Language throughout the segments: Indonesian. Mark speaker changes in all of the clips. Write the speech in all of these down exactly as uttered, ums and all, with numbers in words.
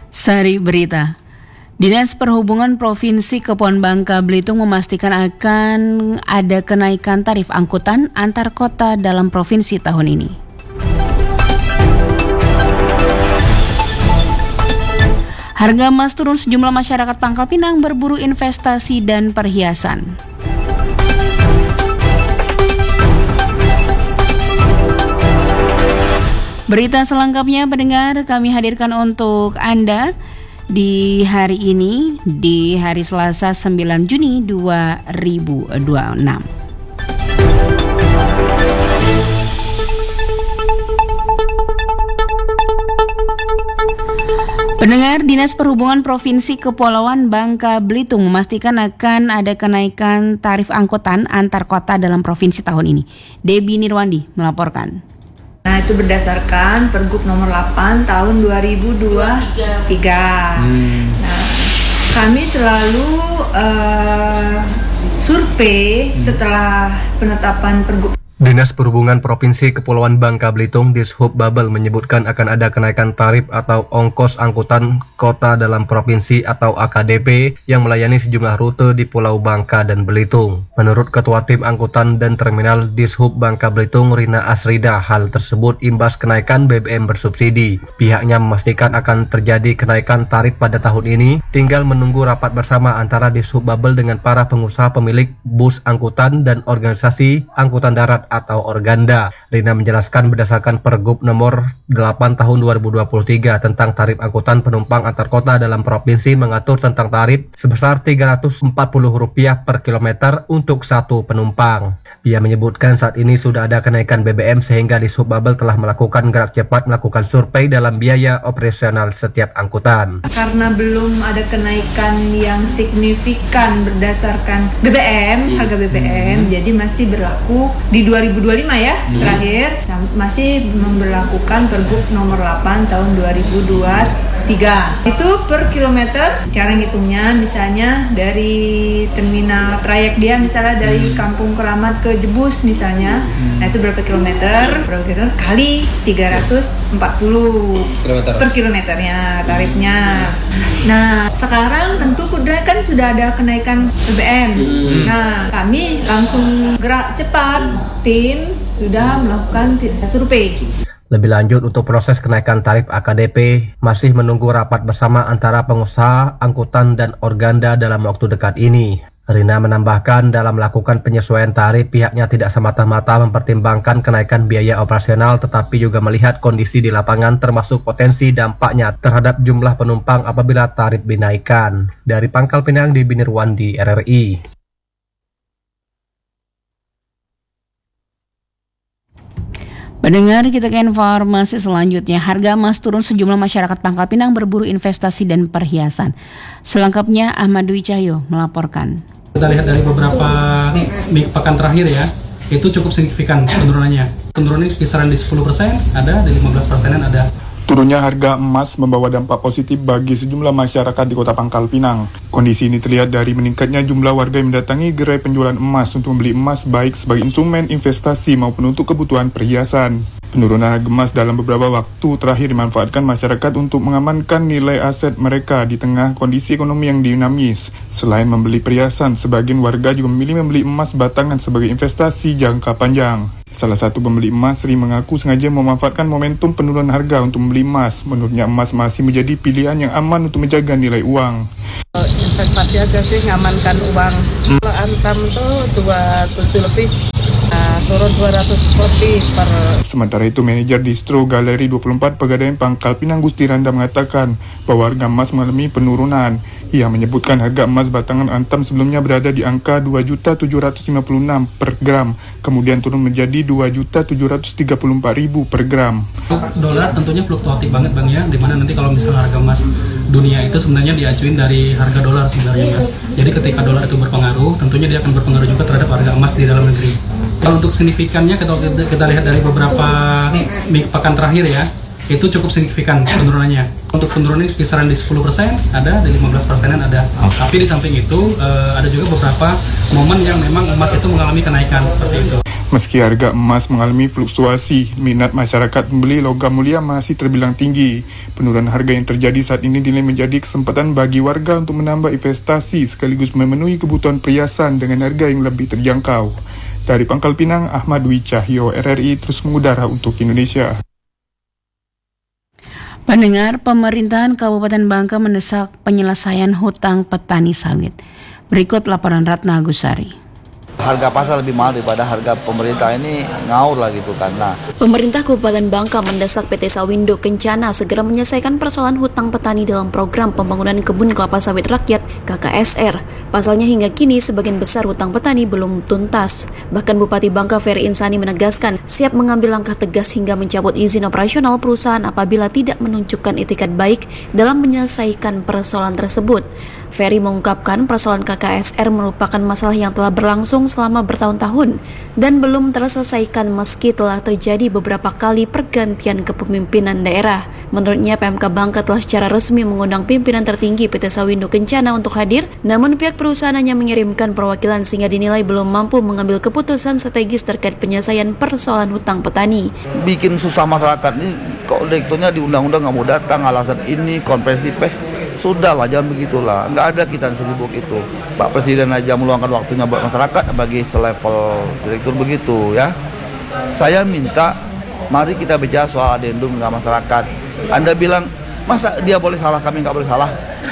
Speaker 1: Sari berita. Dinas Perhubungan Provinsi Kepulauan Bangka Belitung memastikan akan ada kenaikan tarif angkutan antar kota dalam provinsi tahun ini. Harga emas turun, sejumlah masyarakat Pangkal Pinang berburu investasi dan perhiasan. Berita selengkapnya pendengar kami hadirkan untuk Anda di hari ini, di hari Selasa sembilan Juni dua ribu dua puluh enam. Pendengar, Dinas Perhubungan Provinsi Kepulauan Bangka Belitung memastikan akan ada kenaikan tarif angkutan antar kota dalam provinsi tahun ini. Debbie Nirwandi melaporkan.
Speaker 2: Nah, itu berdasarkan Pergub nomor delapan tahun dua ribu dua puluh tiga. Hmm. Nah, kami selalu uh, survei hmm. setelah penetapan Pergub.
Speaker 3: Dinas Perhubungan Provinsi Kepulauan Bangka Belitung Dishub Babel menyebutkan akan ada kenaikan tarif atau ongkos angkutan kota dalam provinsi atau A K D P yang melayani sejumlah rute di Pulau Bangka dan Belitung. Menurut Ketua Tim Angkutan dan Terminal Dishub Bangka Belitung Rina Asrida, hal tersebut imbas kenaikan B B M bersubsidi. Pihaknya memastikan akan terjadi kenaikan tarif pada tahun ini, tinggal menunggu rapat bersama antara Dishub Babel dengan para pengusaha pemilik bus angkutan dan organisasi angkutan darat atau Organda. Rina menjelaskan berdasarkan Pergub nomor delapan tahun dua ribu dua puluh tiga tentang tarif angkutan penumpang antar kota dalam provinsi mengatur tentang tarif sebesar tiga ratus empat puluh rupiah per kilometer untuk satu penumpang. Ia menyebutkan saat ini sudah ada kenaikan B B M sehingga Dishub Babel telah melakukan gerak cepat melakukan survei dalam biaya operasional setiap angkutan.
Speaker 2: Karena belum ada kenaikan yang signifikan berdasarkan B B M, harga B B M, hmm. jadi masih berlaku di dua ribu dua puluh lima ya, hmm. terakhir masih memberlakukan Pergub nomor delapan tahun dua ribu dua puluh tiga. Itu per kilometer, cara ngitungnya misalnya dari terminal trayek dia misalnya dari hmm. Kampung Keramat ke Jebus misalnya, hmm. nah itu berapa kilometer? Berapa kilometer kali tiga ratus empat puluh kilometer per kilometernya tarifnya. Hmm. Nah, sekarang tentu kuda kan sudah ada kenaikan B B M. Hmm. Nah, kami langsung gerak cepat, tim sudah melakukan survei.
Speaker 3: Lebih lanjut, untuk proses kenaikan tarif A K D P masih menunggu rapat bersama antara pengusaha angkutan dan Organda dalam waktu dekat ini. Rina menambahkan dalam melakukan penyesuaian tarif pihaknya tidak semata-mata mempertimbangkan kenaikan biaya operasional tetapi juga melihat kondisi di lapangan termasuk potensi dampaknya terhadap jumlah penumpang apabila tarif dinaikkan. Dari Pangkal Pinang, di Binirwandi, R R I.
Speaker 1: Pendengar, kita ke informasi selanjutnya. Harga emas turun, sejumlah masyarakat Pangkal Pinang berburu investasi dan perhiasan. Selengkapnya Ahmad Dwi Cahyo melaporkan.
Speaker 4: Kita lihat dari beberapa pekan terakhir ya, itu cukup signifikan penurunannya. Penurunannya kisaran di sepuluh persen, ada di lima belas persenan ada.
Speaker 5: Turunnya harga emas membawa dampak positif bagi sejumlah masyarakat di Kota Pangkal Pinang. Kondisi ini terlihat dari meningkatnya jumlah warga yang mendatangi gerai penjualan emas untuk membeli emas baik sebagai instrumen investasi maupun untuk kebutuhan perhiasan. Penurunan harga emas dalam beberapa waktu terakhir dimanfaatkan masyarakat untuk mengamankan nilai aset mereka di tengah kondisi ekonomi yang dinamis. Selain membeli perhiasan, sebagian warga juga memilih membeli emas batangan sebagai investasi jangka panjang. Salah satu pembeli emas Sri mengaku sengaja memanfaatkan momentum penurunan harga untuk membeli emas. Menurutnya emas masih menjadi pilihan yang aman untuk menjaga nilai uang.
Speaker 6: Investasi aja sih, ngamankan uang. Kalau antam tuh dua puluh tujuh lebih, nah, turun dua ratus lebih per.
Speaker 5: Sementara itu, manajer distro Galeri dua puluh empat Pegadaian Pangkal Pinang Gusti Randa mengatakan bahwa harga emas mengalami penurunan. Ia menyebutkan harga emas batangan antam sebelumnya berada di angka dua juta tujuh ratus lima puluh enam per gram, kemudian turun menjadi dua juta tujuh ratus tiga puluh empat ribu per gram.
Speaker 4: Dolar tentunya fluktuatif banget Bang ya, dimana nanti kalau misalnya harga emas dunia itu sebenarnya diacuin dari harga dolar sebenarnya Mas. Jadi ketika dolar itu berpengaruh, tentunya dia akan berpengaruh juga terhadap harga emas di dalam negeri. Kalau untuk signifikannya kita, kita lihat dari beberapa pekan terakhir ya, itu cukup signifikan penurunannya. Untuk penurunannya kisaran di sepuluh persen, ada di lima belas persenan ada. Okay. Tapi di samping itu uh, ada juga beberapa momen yang memang emas itu mengalami kenaikan seperti itu.
Speaker 5: Meski harga emas mengalami fluktuasi, minat masyarakat membeli logam mulia masih terbilang tinggi. Penurunan harga yang terjadi saat ini dinilai menjadi kesempatan bagi warga untuk menambah investasi sekaligus memenuhi kebutuhan perhiasan dengan harga yang lebih terjangkau. Dari Pangkal Pinang, Ahmad Dwi Cahyo, R R I terus mengudara untuk Indonesia.
Speaker 1: Pendengar, pemerintahan Kabupaten Bangka mendesak penyelesaian hutang petani sawit. Berikut laporan Ratna Agusari.
Speaker 7: Harga pasar lebih mahal daripada harga pemerintah, ini ngawur lah gitu kan. Nah,
Speaker 8: Pemerintah Kabupaten Bangka mendesak P T Sawindo Kencana segera menyelesaikan persoalan hutang petani dalam program pembangunan kebun kelapa sawit rakyat K K S R. Pasalnya hingga kini sebagian besar hutang petani belum tuntas. Bahkan Bupati Bangka Ferry Insani menegaskan siap mengambil langkah tegas hingga mencabut izin operasional perusahaan apabila tidak menunjukkan itikat baik dalam menyelesaikan persoalan tersebut. Ferry mengungkapkan persoalan K K S R merupakan masalah yang telah berlangsung selama bertahun-tahun dan belum terselesaikan meski telah terjadi beberapa kali pergantian kepemimpinan daerah. Menurutnya P M K Bangka telah secara resmi mengundang pimpinan tertinggi P T Sawindo Kencana untuk hadir, namun pihak perusahaan hanya mengirimkan perwakilan sehingga dinilai belum mampu mengambil keputusan strategis terkait penyelesaian persoalan hutang petani.
Speaker 7: bikin susah masyarakat ini, kok direkturnya di undang-undang nggak mau datang, alasan ini, konferensi pers. Sudahlah, jangan begitulah. Nggak ada kita yang sibuk itu. Pak Presiden aja meluangkan waktunya buat masyarakat bagi selevel direktur begitu ya. Saya minta, mari kita bicara soal adendum dengan masyarakat. Anda bilang, masa dia boleh salah, kami nggak boleh salah?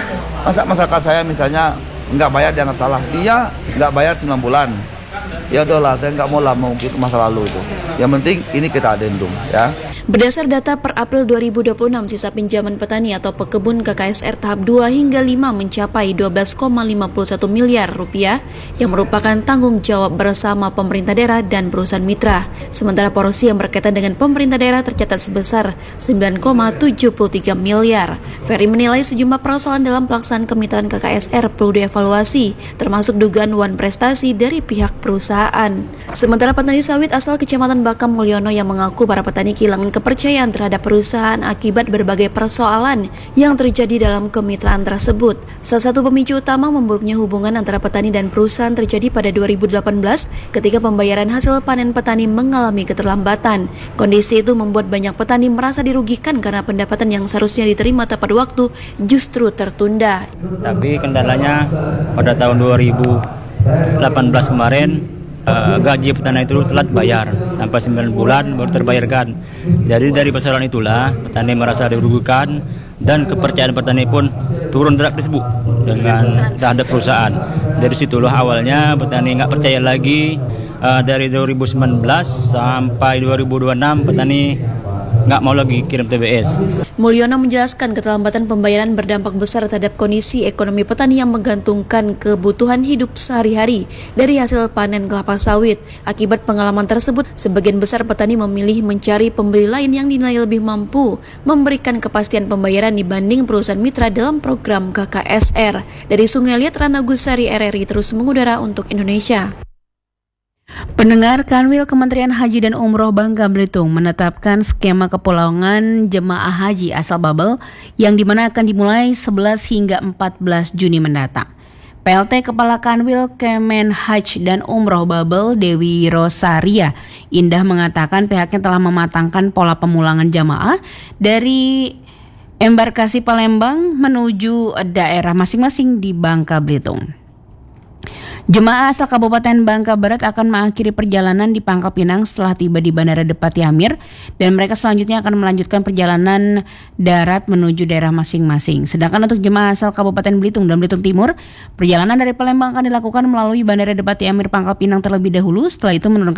Speaker 7: Masa masyarakat saya misalnya nggak bayar, dia nggak salah? Dia nggak bayar sembilan bulan. Ya udahlah, saya nggak mau lah mungkin masa lalu itu. Yang penting ini kita adendum ya.
Speaker 8: Berdasar data per April dua ribu dua puluh enam, sisa pinjaman petani atau pekebun K K S R tahap dua hingga lima mencapai dua belas koma lima satu miliar rupiah yang merupakan tanggung jawab bersama pemerintah daerah dan perusahaan mitra. Sementara porsi yang berkaitan dengan pemerintah daerah tercatat sebesar sembilan koma tujuh tiga miliar. Ferry menilai sejumlah persoalan dalam pelaksanaan kemitraan K K S R perlu dievaluasi, termasuk dugaan wan prestasi dari pihak perusahaan. Sementara petani sawit asal Kecamatan Baka Mulyono yang mengaku para petani kehilangan kepercayaan terhadap perusahaan akibat berbagai persoalan yang terjadi dalam kemitraan tersebut. Salah satu pemicu utama memburuknya hubungan antara petani dan perusahaan terjadi pada dua ribu delapan belas ketika pembayaran hasil panen petani mengalami keterlambatan. Kondisi itu membuat banyak petani merasa dirugikan karena pendapatan yang seharusnya diterima tepat waktu justru tertunda.
Speaker 9: Tapi kendalanya pada tahun dua ribu delapan belas kemarin Uh, gaji petani itu telat bayar sampai sembilan bulan baru terbayarkan. Jadi dari persoalan itulah petani merasa dirugikan dan kepercayaan petani pun turun drastis Bu dengan terhadap perusahaan. Dari situlah awalnya petani nggak percaya lagi. Uh, dari dua ribu sembilan belas sampai dua ribu dua puluh enam petani nggak mau lagi kirim T B S.
Speaker 8: Mulyono menjelaskan keterlambatan pembayaran berdampak besar terhadap kondisi ekonomi petani yang menggantungkan kebutuhan hidup sehari-hari dari hasil panen kelapa sawit. Akibat pengalaman tersebut, sebagian besar petani memilih mencari pembeli lain yang dinilai lebih mampu memberikan kepastian pembayaran dibanding perusahaan mitra dalam program K K S R. Dari Sungai Liat, Ratna Agusari, R R I terus mengudara untuk Indonesia.
Speaker 1: Pendengar, Kanwil Kementerian Haji dan Umroh Bangka Belitung menetapkan skema kepulangan jemaah haji asal Babel yang dimana akan dimulai sebelas hingga empat belas Juni mendatang. P L T Kepala Kanwil Kemen Haji dan Umroh Babel, Dewi Rosaria Indah mengatakan pihaknya telah mematangkan pola pemulangan jamaah dari embarkasi Palembang menuju daerah masing-masing di Bangka Belitung. Jemaah asal Kabupaten Bangka Barat akan mengakhiri perjalanan di Pangkal Pinang setelah tiba di Bandara Depati Amir dan mereka selanjutnya akan melanjutkan perjalanan darat menuju daerah masing-masing. Sedangkan untuk jemaah asal Kabupaten Belitung dan Belitung Timur, perjalanan dari Palembang akan dilakukan melalui Bandara Depati Amir Pangkal Pinang terlebih dahulu, setelah itu menurunkan